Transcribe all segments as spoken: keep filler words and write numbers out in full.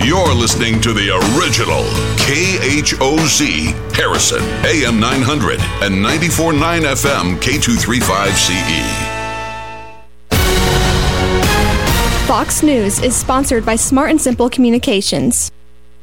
You're listening to the original K H O Z Harrison, A M nine hundred and ninety-four point nine F M K two thirty-five C E. Fox News is sponsored by Smart and Simple Communications.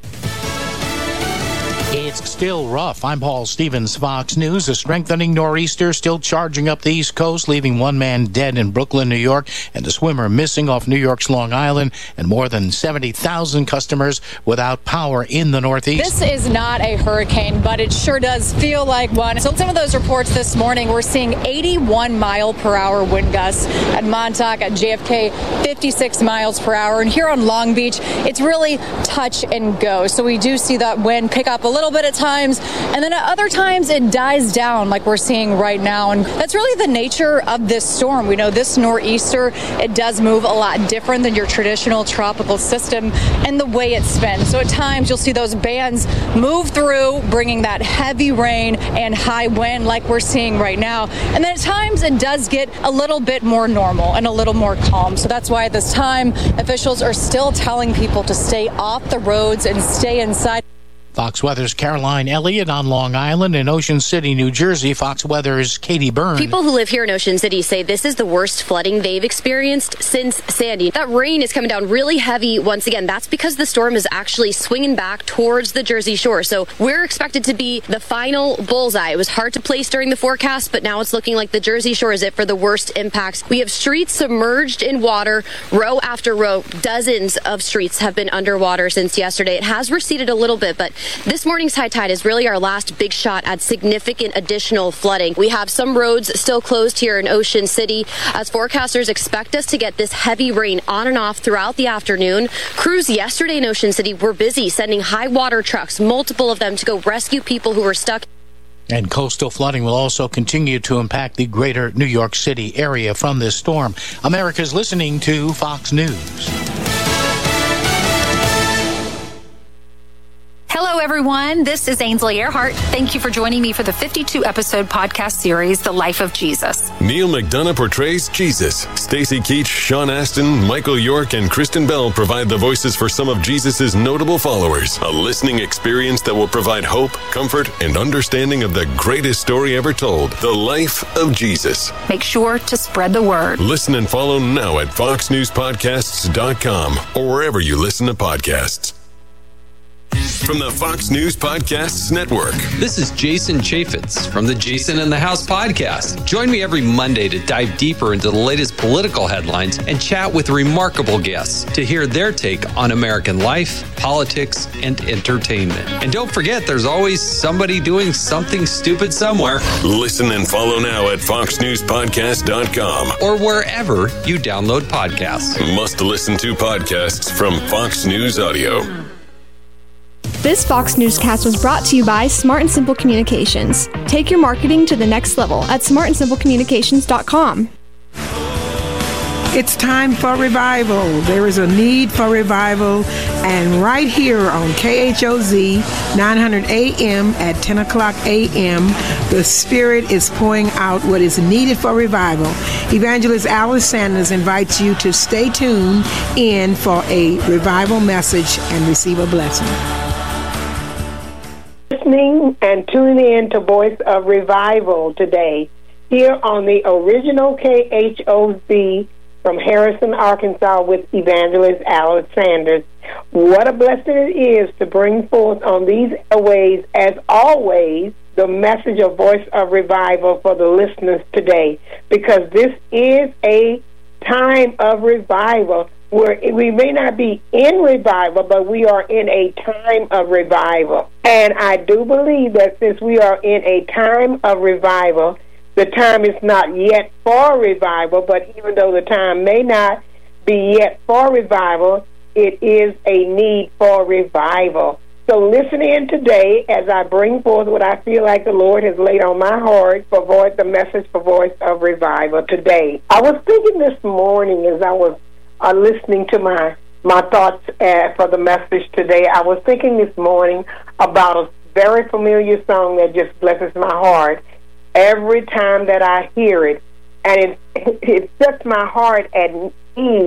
It's still rough. I'm Paul Stevens, Fox News. A strengthening nor'easter still charging up the East Coast, leaving one man dead in Brooklyn, New York, and a swimmer missing off New York's Long Island, and more than seventy thousand customers without power in the Northeast. This is not a hurricane, but it sure does feel like one. So some of those reports this morning, we're seeing eighty-one mile per hour wind gusts at Montauk, at J F K, fifty-six miles per hour. And here on Long Beach, it's really touch and go. So we do see that wind pick up a little bit at times, and then at other times it dies down like we're seeing right now. And that's really the nature of this storm. We know this nor'easter, it does move a lot different than your traditional tropical system and the way it spins. So at times you'll see those bands move through, bringing that heavy rain and high wind like we're seeing right now. And then at times it does get a little bit more normal and a little more calm. So that's why at this time, officials are still telling people to stay off the roads and stay inside. Fox Weather's Caroline Elliott on Long Island. In Ocean City, New Jersey, Fox Weather's Katie Byrne. People who live here in Ocean City say this is the worst flooding they've experienced since Sandy. That rain is coming down really heavy once again. That's because the storm is actually swinging back towards the Jersey Shore. So we're expected to be the final bullseye. It was hard to place during the forecast, but now it's looking like the Jersey Shore is it for the worst impacts. We have streets submerged in water, row after row. Dozens of streets have been underwater since yesterday. It has receded a little bit, but this morning's high tide is really our last big shot at significant additional flooding. We have some roads still closed here in Ocean City as forecasters expect us to get this heavy rain on and off throughout the afternoon. Crews yesterday in Ocean City were busy sending high water trucks, multiple of them, to go rescue people who were stuck. And coastal flooding will also continue to impact the greater New York City area from this storm. America's listening to Fox News. Hello, everyone. This is Ainsley Earhart. Thank you for joining me for the fifty-two episode podcast series, The Life of Jesus. Neil McDonough portrays Jesus. Stacy Keach, Sean Astin, Michael York, and Kristen Bell provide the voices for some of Jesus' notable followers. A listening experience that will provide hope, comfort, and understanding of the greatest story ever told, The Life of Jesus. Make sure to spread the word. Listen and follow now at fox news podcasts dot com or wherever you listen to podcasts. From the Fox News Podcasts Network. This is Jason Chaffetz from the Jason in the House podcast. Join me every Monday to dive deeper into the latest political headlines and chat with remarkable guests to hear their take on American life, politics, and entertainment. And don't forget, there's always somebody doing something stupid somewhere. Listen and follow now at fox news podcast dot com or wherever you download podcasts. Must listen to podcasts from Fox News Audio. This Fox Newscast was brought to you by Smart and Simple Communications. Take your marketing to the next level at smart and simple communications dot com. It's time for revival. There is a need for revival. And right here on K H O Z nine hundred A M at ten o'clock A M, the Spirit is pouring out what is needed for revival. Evangelist Alice Sanders invites you to stay tuned in for a revival message and receive a blessing. Listening and tuning in to Voice of Revival today here on the original K H O Z from Harrison, Arkansas with Evangelist Alice Sanders. What a blessing it is to bring forth on these ways, as always, the message of Voice of Revival for the listeners today, because this is a time of revival where we may not be in revival, but we are in a time of revival. And I do believe that since we are in a time of revival, the time is not yet for revival, but even though the time may not be yet for revival, it is a need for revival. So listen in today as I bring forth what I feel like the Lord has laid on my heart for voice, the message for Voice of Revival today. I was thinking this morning as I was uh, listening to my, my thoughts uh, for the message today, I was thinking this morning about a very familiar song that just blesses my heart every time that I hear it. And it, it sets my heart at ease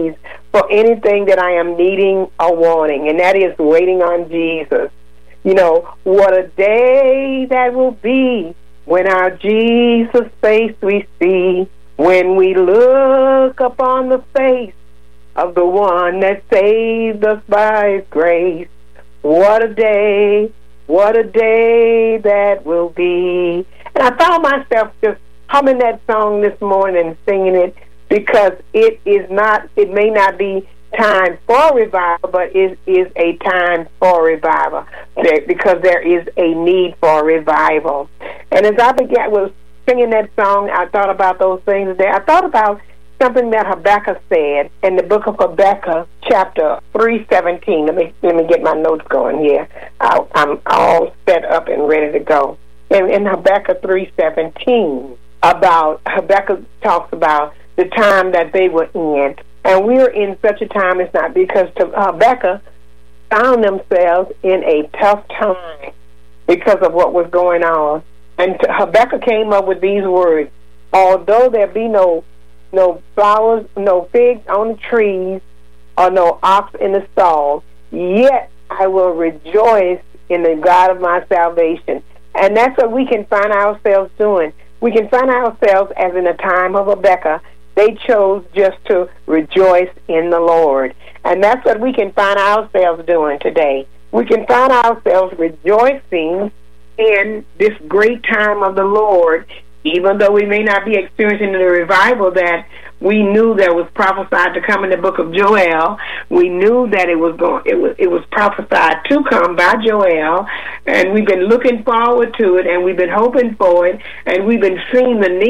for anything that I am needing or wanting, and that is waiting on Jesus. You know, what a day that will be when our Jesus face we see, when we look upon the face of the one that saved us by his grace. What a day, what a day that will be. And I found myself just humming that song this morning and singing it, because it is not, it may not be time for revival, but it is a time for revival, because there is a need for revival. And as I began was singing that song, I thought about those things there. I thought about something that Habakkuk said in the book of Habakkuk, chapter three seventeen. Let me let me get my notes going here. I, I'm all set up and ready to go. In, in Habakkuk three seventeen, about Habakkuk talks about the time that they were in. And we're in such a time, it's not because Habakkuk found themselves in a tough time because of what was going on. And Habakkuk came up with these words: although there be no no flowers, no figs on the trees, or no ox in the stall, yet I will rejoice in the God of my salvation. And that's what we can find ourselves doing. We can find ourselves as in the time of Habakkuk. They chose just to rejoice in the Lord. And that's what we can find ourselves doing today. We can find ourselves rejoicing in this great time of the Lord, even though we may not be experiencing the revival that we knew that was prophesied to come in the book of Joel. We knew that it was going, it was, it was prophesied to come by Joel, and we've been looking forward to it, and we've been hoping for it, and we've been seeing the need